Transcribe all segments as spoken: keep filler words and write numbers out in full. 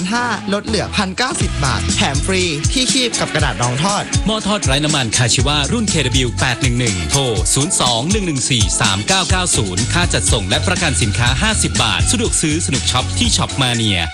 ห้าร้อย ลดเหลือ หนึ่งพันเก้าสิบ บาทแถมฟรีที่คีบกับกระดาษรองทอดหม้อทอดไร้น้ำมันคาชิวารุ่น เค ดับเบิลยู แปดหนึ่งหนึ่ง โทร ศูนย์ สอง หนึ่ง หนึ่ง สี่ สาม เก้า เก้า ศูนย์ ค่าจัดส่งและประกันสินค้าห้าสิบบาทสะดวกซื้อสนุกช็อปที่ช็อปมาเนีย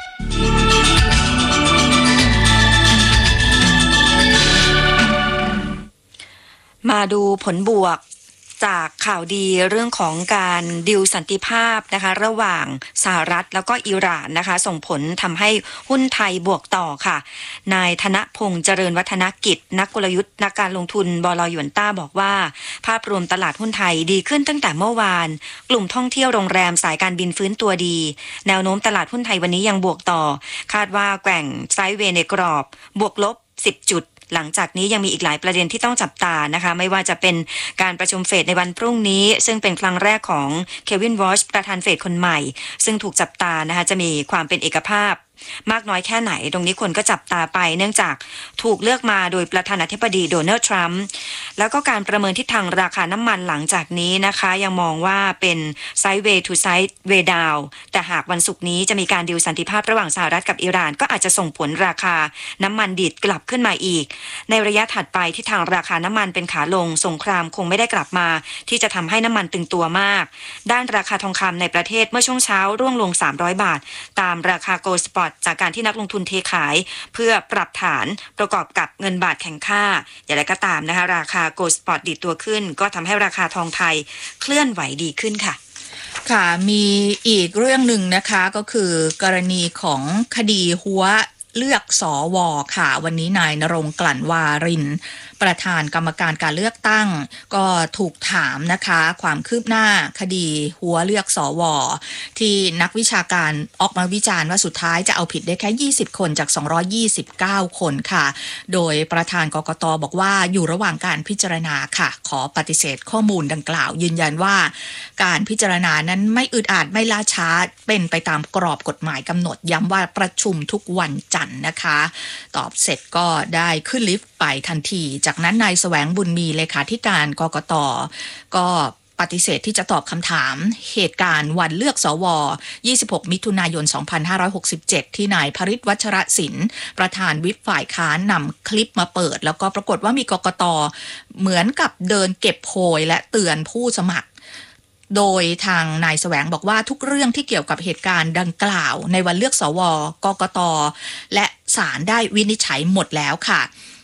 มาดูผลบวกจากข่าวดีเรื่องของการดิวสันติภาพนะคะระหว่างสหรัฐแล้วก็อิหร่านนะคะส่งผลทำให้หุ้นไทยบวกต่อค่ะนายธนพงษ์เจริญวัฒนกิจนักกลยุทธ์นักการลงทุนบล.หยวนต้าบอกว่าภาพรวมตลาดหุ้นไทยดีขึ้นตั้งแต่เมื่อวานกลุ่มท่องเที่ยวโรงแรมสายการบินฟื้นตัวดีแนวโน้มตลาดหุ้นไทยวันนี้ยังบวกต่อคาดว่าแกว่งไซด์เวย์ในกรอบบวกลบสิบจุดหลังจากนี้ยังมีอีกหลายประเด็นที่ต้องจับตานะคะไม่ว่าจะเป็นการประชุมเฟดในวันพรุ่งนี้ซึ่งเป็นครั้งแรกของเควินวอชประธานเฟดคนใหม่ซึ่งถูกจับตานะคะจะมีความเป็นเอกภาพมากน้อยแค่ไหนตรงนี้คนก็จับตาไปเนื่องจากถูกเลือกมาโดยประธานาธิบดีโดนัลด์ทรัมป์แล้วก็การประเมินทิศทางราคาน้ำมันหลังจากนี้นะคะยังมองว่าเป็นไซด์เวย์ทูไซด์เวย์ดาวแต่หากวันศุกร์นี้จะมีการดีลสันติภาพระหว่างสหรัฐกับอิหร่านก็อาจจะส่งผลราคาน้ำมันดิบกลับขึ้นมาอีกในระยะถัดไปทิศทางราคาน้ำมันเป็นขาลงสงครามคงไม่ได้กลับมาที่จะทำให้น้ำมันตึงตัวมากด้านราคาทองคำในประเทศเมื่อช่วงเช้าร่วงลงสามร้อยบาทตามราคาโกลด์สปอตจากการที่นักลงทุนเทขายเพื่อปรับฐานประกอบกับเงินบาทแข็งค่าอย่างไรก็ตามนะคะราคาโกลด์สปอตดีดตัวขึ้นก็ทำให้ราคาทองไทยเคลื่อนไหวดีขึ้นค่ะค่ะมีอีกเรื่องหนึ่งนะคะก็คือกรณีของคดีหัวเลือกสวค่ะวันนี้นายณรงค์ กลั่นวารินประธานกรรมการการเลือกตั้งก็ถูกถามนะคะความคืบหน้าคดีหัวเลือกสวที่นักวิชาการออกมาวิจารณ์ว่าสุดท้ายจะเอาผิดได้แค่ยี่สิบคนจากสองร้อยยี่สิบเก้าคนค่ะโดยประธานกกต.บอกว่าอยู่ระหว่างการพิจารณาค่ะขอปฏิเสธข้อมูลดังกล่าวยืนยันว่าการพิจารณานั้นไม่อึดอัดไม่ล่าช้าเป็นไปตามกรอบกฎหมายกำหนดย้ำว่าประชุมทุกวันจันทร์นะคะตอบเสร็จก็ได้ขึ้นลิฟต์ไปทันทีจากนั้นนายแสวงบุญมีเลขาธิการกกต.ก็ปฏิเสธที่จะตอบคำถามเหตุการณ์วันเลือกสวยี่สิบหกมิถุนายนสองพันห้าร้อยหกสิบเจ็ดที่นายพฤทธิ์วัชรศิลป์ประธานวิปฝ่ายค้านนำคลิปมาเปิดแล้วก็ปรากฏว่ามีกกต.เหมือนกับเดินเก็บโพยและเตือนผู้สมัครโดยทางนายแสวงบอกว่าทุกเรื่องที่เกี่ยวกับเหตุการณ์ดังกล่าวในวันเลือกสวกกต.และศาลได้วินิจฉัยหมดแล้วค่ะ